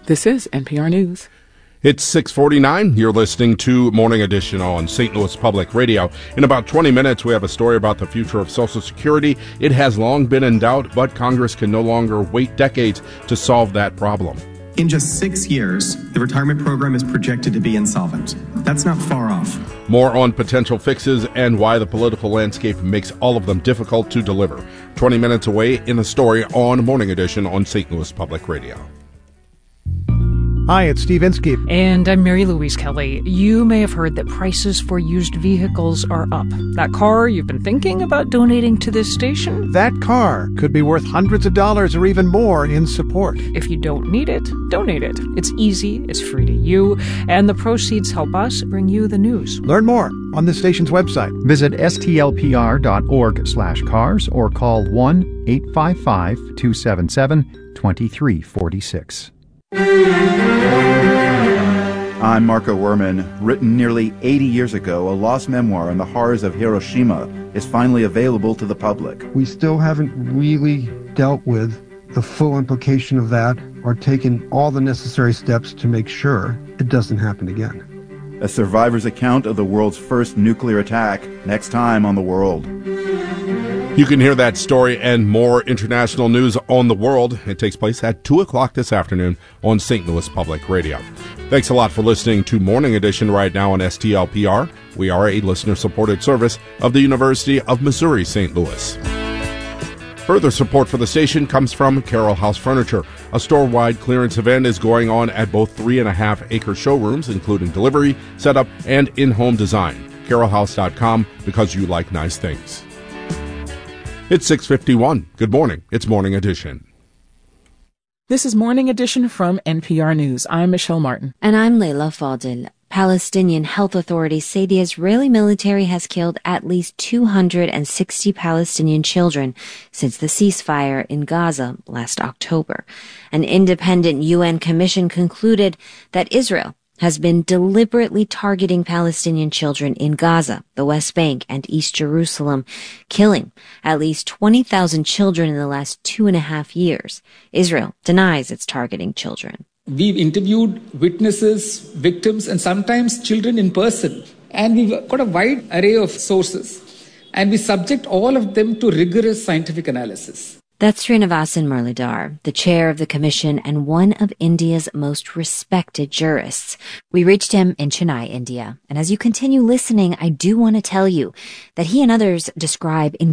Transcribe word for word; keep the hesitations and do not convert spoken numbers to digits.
This is N P R News. It's six forty-nine. You're listening to Morning Edition on Saint Louis Public Radio. In about twenty minutes, we have a story about the future of Social Security. It has long been in doubt, but Congress can no longer wait decades to solve that problem. In just six years, the retirement program is projected to be insolvent. That's not far off. More on potential fixes and why the political landscape makes all of them difficult to deliver. twenty minutes away in the story on Morning Edition on Saint Louis Public Radio. Hi, it's Steve Inskeep. And I'm Mary Louise Kelly. You may have heard that prices for used vehicles are up. That car you've been thinking about donating to this station? That car could be worth hundreds of dollars or even more in support. If you don't need it, donate it. It's easy, it's free to you, and the proceeds help us bring you the news. Learn more on the station's website. Visit stlpr.org slash cars or call one eight five five, two seven seven, two three four six. I'm Marco Werman. Written nearly eighty years ago, a lost memoir on the horrors of Hiroshima is finally available to the public. We still haven't really dealt with the full implication of that or taken all the necessary steps to make sure it doesn't happen again. A survivor's account of the world's first nuclear attack, next time on The World. You can hear that story and more international news on the world. It takes place at two o'clock this afternoon on Saint Louis Public Radio. Thanks a lot for listening to Morning Edition right now on S T L P R. We are a listener-supported service of the University of Missouri Saint Louis. Further support for the station comes from Carroll House Furniture. A store-wide clearance event is going on at both three and a half acre showrooms, including delivery, setup, and in-home design. carroll house dot com, because you like nice things. It's six fifty-one. Good morning. It's Morning Edition. This is Morning Edition from N P R News. I'm Michelle Martin. And I'm Leila Fadel. Palestinian health authorities say the Israeli military has killed at least two hundred sixty Palestinian children since the ceasefire in Gaza last October. An independent U N commission concluded that Israel has been deliberately targeting Palestinian children in Gaza, the West Bank, and East Jerusalem, killing at least twenty thousand children in the last two and a half years. Israel denies it's targeting children. We've interviewed witnesses, victims, and sometimes children in person. And we've got a wide array of sources. And we subject all of them to rigorous scientific analysis. That's Srinivasan Muralidhar, the chair of the commission and one of India's most respected jurists. We reached him in Chennai, India. And as you continue listening, I do want to tell you that he and others describe in